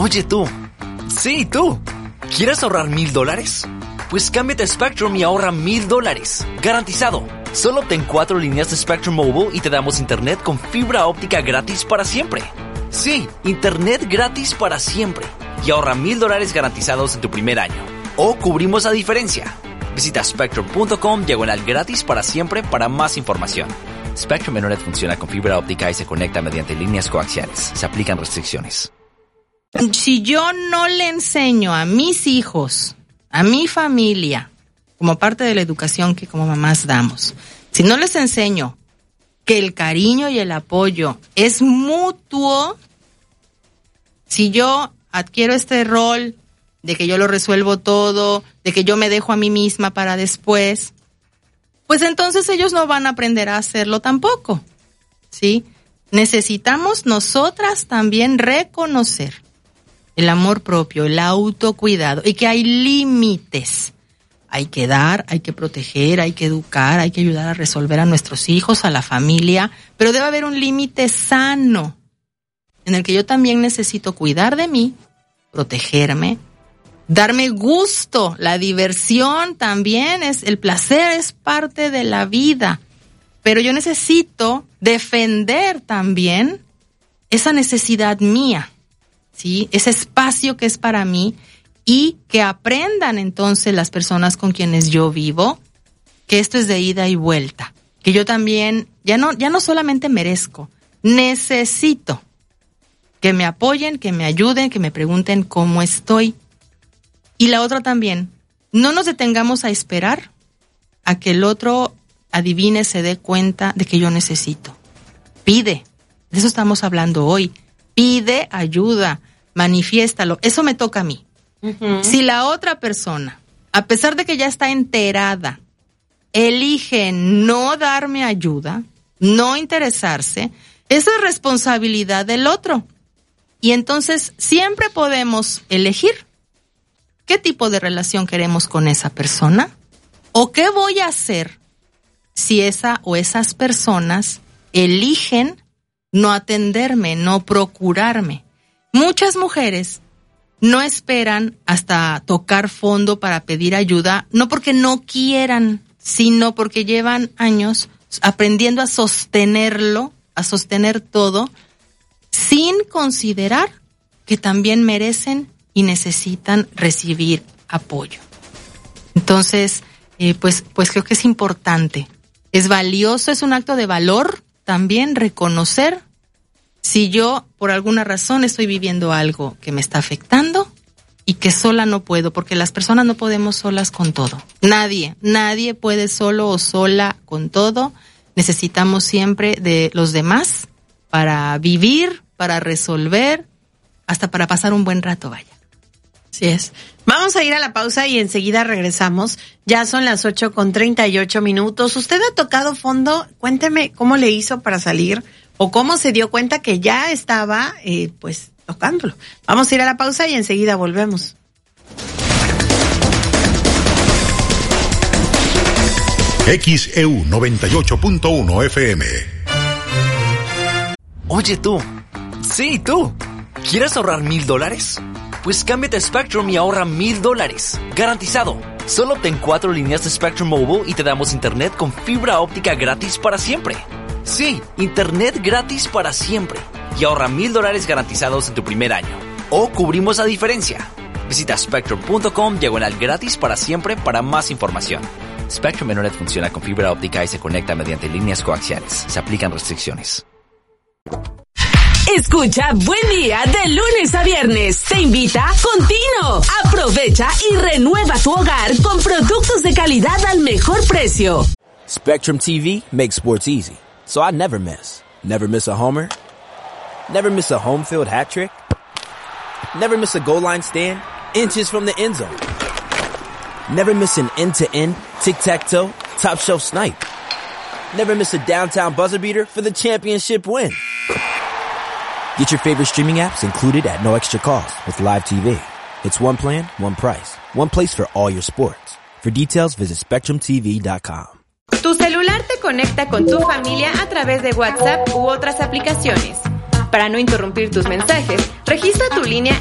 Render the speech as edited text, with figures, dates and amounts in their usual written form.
Oye tú, sí tú, ¿quieres ahorrar $1,000? Pues cámbiate a Spectrum y ahorra $1,000, garantizado. Solo obtén 4 líneas de Spectrum Mobile y te damos internet con fibra óptica gratis para siempre. Sí, internet gratis para siempre. Y ahorra $1,000 garantizados en tu primer año. O cubrimos la diferencia. Visita spectrum.com/gratis para siempre para más información. Spectrum Internet funciona con fibra óptica y se conecta mediante líneas coaxiales. Se aplican restricciones. Si yo no le enseño a mis hijos, a mi familia, como parte de la educación que como mamás damos, si no les enseño que el cariño y el apoyo es mutuo, si yo adquiero este rol de que yo lo resuelvo todo, de que yo me dejo a mí misma para después, pues entonces ellos no van a aprender a hacerlo tampoco, ¿sí? Necesitamos nosotras también reconocer el amor propio, el autocuidado, y que hay límites. Hay que dar, hay que proteger, hay que educar, hay que ayudar a resolver a nuestros hijos, a la familia, pero debe haber un límite sano en el que yo también necesito cuidar de mí, protegerme, darme gusto, la diversión también, el placer es parte de la vida, pero yo necesito defender también esa necesidad mía, ¿sí? Ese espacio que es para mí, y que aprendan entonces las personas con quienes yo vivo que esto es de ida y vuelta, que yo también ya no solamente merezco, necesito que me apoyen, que me ayuden, que me pregunten cómo estoy. Y la otra también, no nos detengamos a esperar a que el otro adivine, se dé cuenta de que yo necesito. Pide, de eso estamos hablando hoy, pide ayuda, manifiéstalo, eso me toca a mí. Uh-huh. Si la otra persona, a pesar de que ya está enterada, elige no darme ayuda, no interesarse, eso es responsabilidad del otro. Y entonces siempre podemos elegir qué tipo de relación queremos con esa persona o qué voy a hacer si esa o esas personas eligen no atenderme, no procurarme. Muchas mujeres no esperan hasta tocar fondo para pedir ayuda, no porque no quieran, sino porque llevan años aprendiendo a sostenerlo, a sostener todo, sin considerar que también merecen y necesitan recibir apoyo. Entonces, pues creo que es importante, es valioso, es un acto de valor también reconocer si yo, por alguna razón, estoy viviendo algo que me está afectando y que sola no puedo, porque las personas no podemos solas con todo. Nadie puede solo o sola con todo. Necesitamos siempre de los demás para vivir, para resolver, hasta para pasar un buen rato, vaya. Así es. Vamos a ir a la pausa y enseguida regresamos. Ya son las 8:38. ¿Usted ha tocado fondo? Cuénteme cómo le hizo para salir o cómo se dio cuenta que ya estaba, tocándolo. Vamos a ir a la pausa y enseguida volvemos. XEU 98.1 FM. Oye tú, sí tú, ¿quieres ahorrar $1,000? Pues cámbiate a Spectrum y ahorra $1,000, garantizado. Solo obtén 4 líneas de Spectrum Mobile y te damos internet con fibra óptica gratis para siempre. Sí, internet gratis para siempre. Y ahorra $1,000 garantizados en tu primer año. O cubrimos la diferencia. Visita spectrum.com/gratis para siempre para más información. Spectrum Internet funciona con fibra óptica y se conecta mediante líneas coaxiales. Se aplican restricciones. Escucha Buen Día de lunes a viernes. Te invita Contino. Aprovecha y renueva tu hogar con productos de calidad al mejor precio. Spectrum TV makes sports easy, so I never miss. Never miss a homer. Never miss a home field hat trick. Never miss a goal line stand, inches from the end zone. Never miss an end-to-end, tic-tac-toe, top-shelf snipe. Never miss a downtown buzzer beater for the championship win. Get your favorite streaming apps included at no extra cost with Live TV. It's one plan, one price, one place for all your sports. For details, visit SpectrumTV.com. Tu celular te conecta con tu familia a través de WhatsApp u otras aplicaciones. Para no interrumpir tus mensajes, registra tu línea